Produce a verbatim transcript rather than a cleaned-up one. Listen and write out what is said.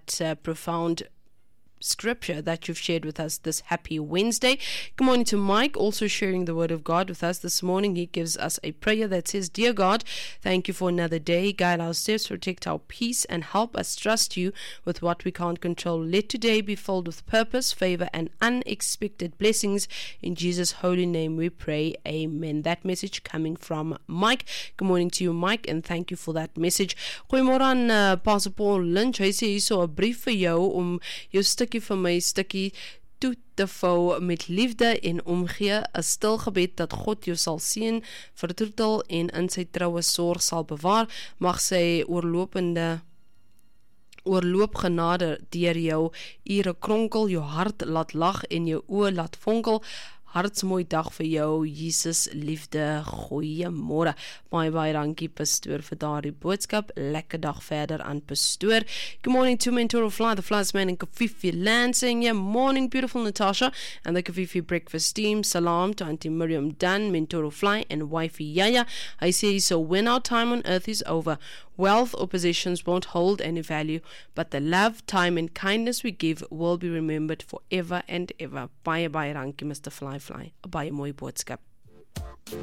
that uh, profound scripture that you've shared with us this happy Wednesday. Good morning to Mike, also sharing the word of God with us this morning. He gives us a prayer that says, Dear God, thank you for another day. Guide our steps, protect our peace, and help us trust you with what we can't control. Let today be filled with purpose, favor, and unexpected blessings. In Jesus' holy name we pray. Amen. That message coming from Mike. Good morning to you, Mike, and thank you for that message. Goeiemôre aan uh, Pastor Paul Lynch. Hy sê hier so 'n brief vir jou om jou stukkie vir my stukkie toe te vou met liefde en omgee, 'n stil gebed dat God jou sal seën, vertroetel en in sy troue sorg sal bewaar. Mag sy oorlopende oorloop genade deur jou ure kronkel, jou hart laat lag en jou oë laat fonkel. Hartsmooi dag vir jou, Jesus liefde. Goeiemôre. Baie baie dankie pastoor vir daardie boodskap. Lekker dag verder aan pastoor. Good morning to Mentor of Fly, the Fliesman in Kafifi Land, saying, yeah, morning beautiful Natasha and the Kafifi breakfast team. Salam to Auntie Miriam Dunn, Mentor of Fly, and wifey Yaya. I say, so when our time on earth is over, wealth or possessions won't hold any value, but the love, time, and kindness we give will be remembered forever and ever. Baie baie dankie, Mister Fly Fly. 'n Baie mooi boodskap.